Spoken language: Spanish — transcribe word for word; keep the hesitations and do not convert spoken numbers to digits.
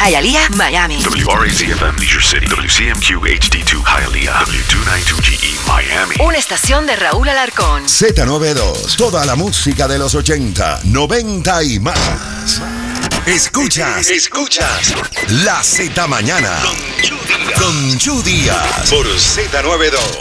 Hialeah, Miami. W R A Z F M, Leisure City. W C M Q H D two, Hialeah. W two ninety-two G E, Miami. Una estación de Raúl Alarcón. Z noventa y dos. Toda la música de los ochenta, noventa y más. Escuchas, escuchas La Z Mañana con Yu Díaz por Z noventa y dos.